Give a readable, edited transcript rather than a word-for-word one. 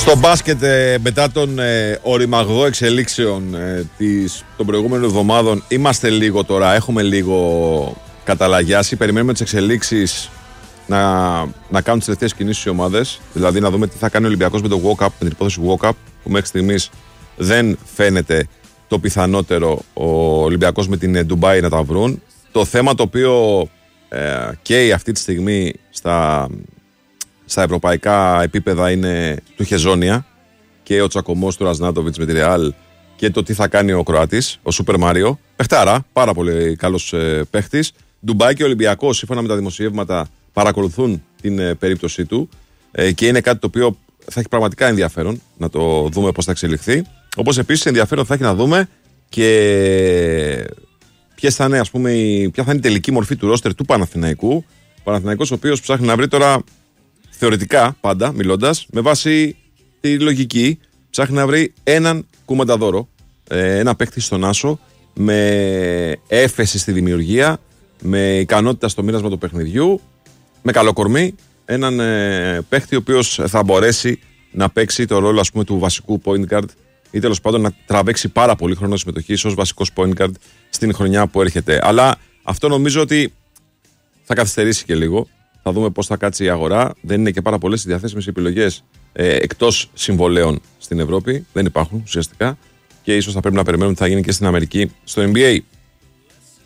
Στο μπάσκετ, μετά των οριμαγδό εξελίξεων των προηγούμενων εβδομάδων, είμαστε λίγο τώρα, έχουμε λίγο καταλαγιάσει. Περιμένουμε τις εξελίξεις να κάνουν τις τελευταίες κινήσεις οι ομάδες. Δηλαδή να δούμε τι θα κάνει ο Ολυμπιακός με το walk-up, με την υπόθεση walk-up, που μέχρι στιγμής δεν φαίνεται το πιθανότερο ο Ολυμπιακός με την Ντουμπάι να τα βρουν. Το θέμα το οποίο καίει αυτή τη στιγμή στα ευρωπαϊκά επίπεδα είναι του Χεζόνια και ο τσακωμός του Ραζνάτοβιτς με τη Ρεάλ και το τι θα κάνει ο Κροάτης, ο Σούπερ Μάριο. Παιχτάρα, πάρα πολύ καλός παίχτης. Ντουμπάι και Ολυμπιακός, σύμφωνα με τα δημοσιεύματα, παρακολουθούν την περίπτωσή του και είναι κάτι το οποίο θα έχει πραγματικά ενδιαφέρον να το δούμε πώς θα εξελιχθεί. Όπως επίσης ενδιαφέρον θα έχει να δούμε και ποια θα είναι η τελική μορφή του ρόστερ του Παναθηναϊκού. Ο Παναθηναϊκός ο οποίος ψάχνει να βρει τώρα, θεωρητικά πάντα μιλώντας, με βάση τη λογική, ψάχνει να βρει έναν κουμανταδόρο, ένα παίκτη στον άσο, με έφεση στη δημιουργία, με ικανότητα στο μοίρασμα του παιχνιδιού, με καλό κορμί, έναν παίκτη ο οποίος θα μπορέσει να παίξει το ρόλο, ας πούμε, του βασικού point guard ή τέλος πάντων να τραβέξει πάρα πολύ χρόνο συμμετοχής ως βασικός point guard στην χρονιά που έρχεται. Αλλά αυτό νομίζω ότι θα καθυστερήσει και λίγο. Θα δούμε πώς θα κάτσει η αγορά. Δεν είναι και πάρα πολλές οι διαθέσιμες επιλογές εκτός συμβολέων στην Ευρώπη. Δεν υπάρχουν ουσιαστικά. Και ίσως θα πρέπει να περιμένουμε τι θα γίνει και στην Αμερική στο NBA.